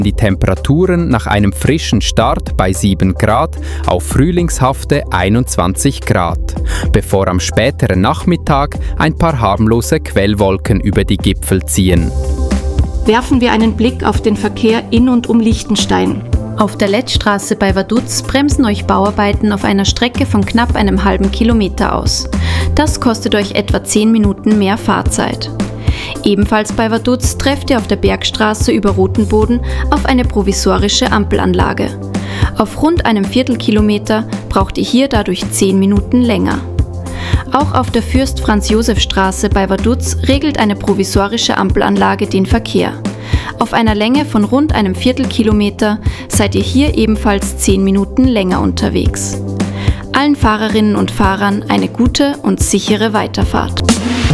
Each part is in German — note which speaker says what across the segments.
Speaker 1: die Temperaturen nach einem frischen Start bei 7 Grad auf frühlingshafte 21 Grad, bevor am späteren Nachmittag ein paar harmlose Quellwolken über die Gipfel ziehen.
Speaker 2: Werfen wir einen Blick auf den Verkehr in und um Liechtenstein.
Speaker 3: Auf der Lettstraße bei Vaduz bremsen euch Bauarbeiten auf einer Strecke von knapp einem halben Kilometer aus. Das kostet euch etwa 10 Minuten mehr Fahrzeit. Ebenfalls bei Vaduz trefft ihr auf der Bergstraße über Rothenboden auf eine provisorische Ampelanlage. Auf rund einem Viertelkilometer braucht ihr hier dadurch 10 Minuten länger. Auch auf der Fürst-Franz-Josef-Straße bei Vaduz regelt eine provisorische Ampelanlage den Verkehr. Auf einer Länge von rund einem Viertelkilometer seid ihr hier ebenfalls 10 Minuten länger unterwegs. Allen Fahrerinnen und Fahrern eine gute und sichere Weiterfahrt.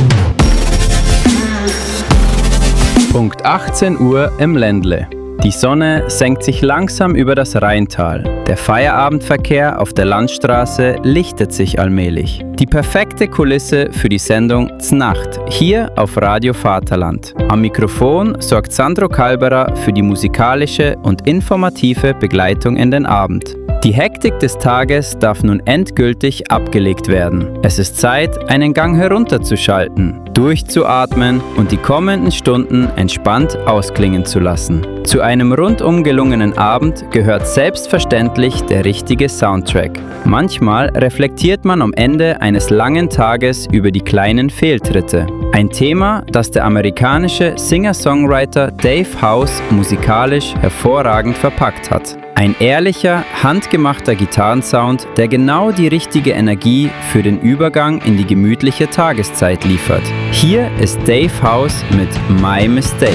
Speaker 4: Punkt 18 Uhr im Ländle. Die Sonne senkt sich langsam über das Rheintal. Der Feierabendverkehr auf der Landstraße lichtet sich allmählich. Die perfekte Kulisse für die Sendung Znacht, hier auf Radio Vaterland. Am Mikrofon sorgt Sandro Kalberer für die musikalische und informative Begleitung in den Abend. Die Hektik des Tages darf nun endgültig abgelegt werden. Es ist Zeit, einen Gang herunterzuschalten, durchzuatmen und die kommenden Stunden entspannt ausklingen zu lassen. Zu einem rundum gelungenen Abend gehört selbstverständlich der richtige Soundtrack. Manchmal reflektiert man am Ende eines langen Tages über die kleinen Fehltritte. Ein Thema, das der amerikanische Singer-Songwriter Dave House musikalisch hervorragend verpackt hat. Ein ehrlicher, handgemachter Gitarrensound, der genau die richtige Energie für den Übergang in die gemütliche Tageszeit liefert. Hier ist Dave House mit My Mistake.